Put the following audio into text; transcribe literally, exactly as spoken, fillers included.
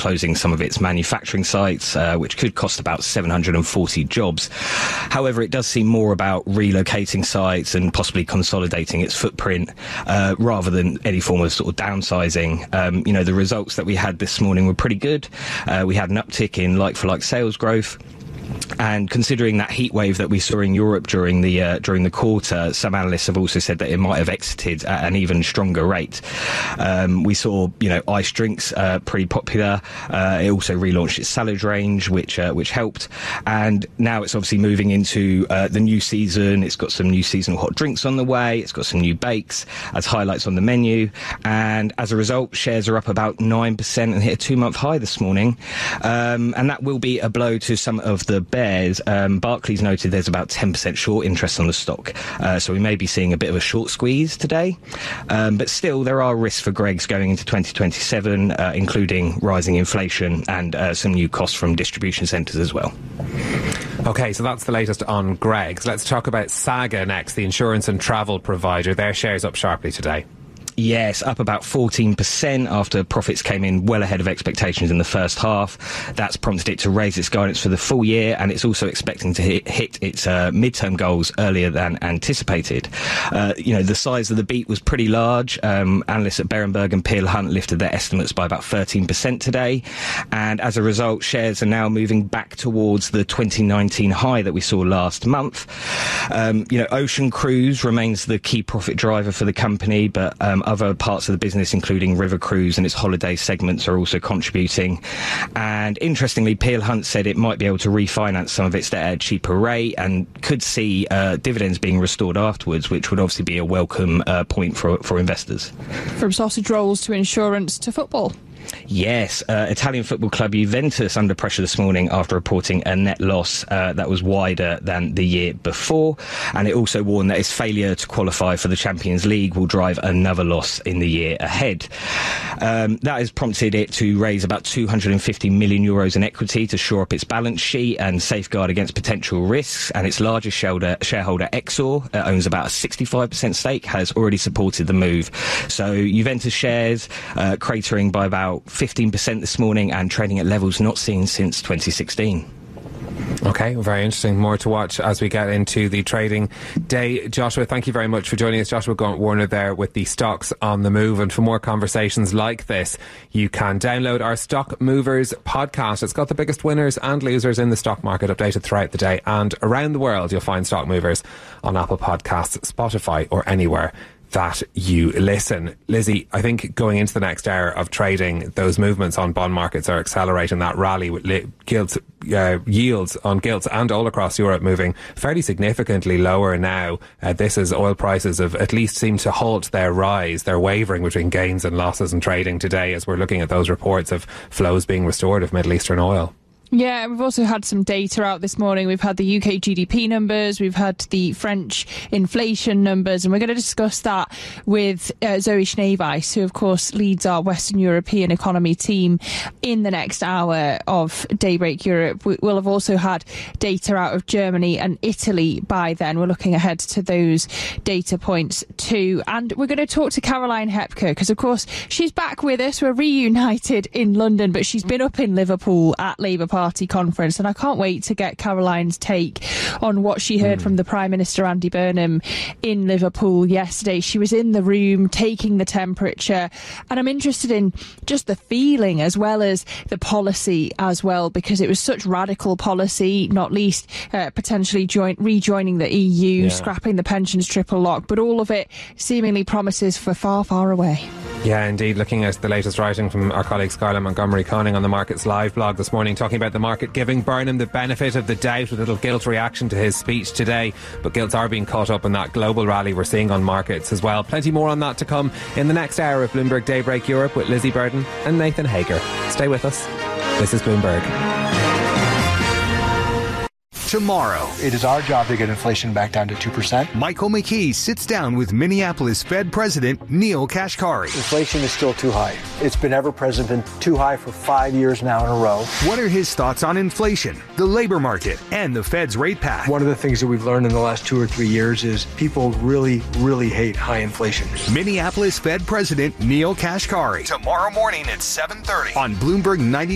closing some of its manufacturing sites, uh, which could cost about seven hundred forty jobs. However, it does seem more about relocating sites and possibly consolidating its footprint uh, rather than any form of sort of downsizing. Um, you know, the results that we had this morning were pretty good. Uh, we had an uptick in like-for-like sales growth. And considering that heat wave that we saw in Europe during the uh, during the quarter, some analysts have also said that it might have exited at an even stronger rate. Um, we saw, you know, ice drinks uh, pretty popular. Uh, it also relaunched its salad range, which uh, which helped. And now it's obviously moving into uh, the new season. It's got some new seasonal hot drinks on the way. It's got some new bakes as highlights on the menu. And as a result, shares are up about nine percent and hit a two-month high this morning. Um, and that will be a blow to some of the bears. Um, Barclays noted there's about ten percent short interest on the stock, uh, so we may be seeing a bit of a short squeeze today. Um, but still, there are risks for Greggs going into twenty twenty-seven, uh, including rising inflation and uh, some new costs from distribution centres as well. OK, so that's the latest on Greggs. Let's talk about Saga next, the insurance and travel provider. Their shares up sharply today. Yes, up about fourteen percent after profits came in well ahead of expectations in the first half. That's prompted it to raise its guidance for the full year, and it's also expecting to hit, hit its uh, midterm goals earlier than anticipated. Uh, you know, the size of the beat was pretty large. Um, analysts at Berenberg and Peel Hunt lifted their estimates by about thirteen percent today, and as a result, shares are now moving back towards the twenty nineteen high that we saw last month. Um, you know, Ocean Cruise remains the key profit driver for the company, but um, other parts of the business, including River Cruise and its holiday segments, are also contributing. And interestingly, Peel Hunt said it might be able to refinance some of its debt at a cheaper rate and could see uh, dividends being restored afterwards, which would obviously be a welcome uh, point for, for investors. From sausage rolls to insurance to football. Yes, uh, Italian football club Juventus under pressure this morning after reporting a net loss uh, that was wider than the year before, and it also warned that its failure to qualify for the Champions League will drive another loss in the year ahead. Um, that has prompted it to raise about two hundred fifty million euros in equity to shore up its balance sheet and safeguard against potential risks, and its largest shareholder, shareholder Exor, uh, owns about a sixty-five percent stake, has already supported the move. So Juventus shares uh, cratering by about fifteen percent this morning and trading at levels not seen since twenty sixteen. OK, very interesting. More to watch as we get into the trading day. Joshua, thank you very much for joining us. Joshua Gaunt-Warner there with the Stocks on the Move. And for more conversations like this, you can download our Stock Movers podcast. It's got the biggest winners and losers in the stock market updated throughout the day. And around the world, you'll find Stock Movers on Apple Podcasts, Spotify or anywhere that you listen. Lizzie, I think going into the next hour of trading, those movements on bond markets are accelerating that rally with li- gilts, uh, yields on gilts and all across Europe moving fairly significantly lower now. Uh, this is oil prices have at least seemed to halt their rise. They're wavering between gains and losses in trading today as we're looking at those reports of flows being restored of Middle Eastern oil. Yeah, we've also had some data out this morning. We've had the U K G D P numbers, we've had the French inflation numbers, and we're going to discuss that with uh, Zoe Schneeweiss, who of course leads our Western European economy team in the next hour of Daybreak Europe. We, we'll have also had data out of Germany and Italy by then. We're looking ahead to those data points too. And we're going to talk to Caroline Hepker, because of course she's back with us. We're reunited in London, but she's been up in Liverpool at Labour Party conference, and I can't wait to get Caroline's take on what she heard mm. from the Prime Minister Andy Burnham in Liverpool yesterday. She was in the room taking the temperature, and I'm interested in just the feeling as well as the policy as well, because it was such radical policy, not least uh, potentially join, rejoining the E U, yeah. scrapping the pensions triple lock, but all of it seemingly promises for far, far away. Yeah, indeed. Looking at the latest writing from our colleague Scarlett Montgomery-Conning on the Markets Live blog this morning, talking about the market giving Burnham the benefit of the doubt, a little gilt reaction to his speech today. But gilts are being caught up in that global rally we're seeing on markets as well. Plenty more on that to come in the next hour of Bloomberg Daybreak Europe with Lizzie Burden and Nathan Hager. Stay with us. This is Bloomberg. Tomorrow, it is our job to get inflation back down to two percent. Michael McKee sits down with Minneapolis Fed President Neel Kashkari. Inflation is still too high. It's been ever present, been too high for five years now in a row. What are his thoughts on inflation, the labor market, and the Fed's rate path? One of the things that we've learned in the last two or three years is people really, really hate high inflation. Minneapolis Fed President Neel Kashkari. Tomorrow morning at seven thirty on Bloomberg ninety.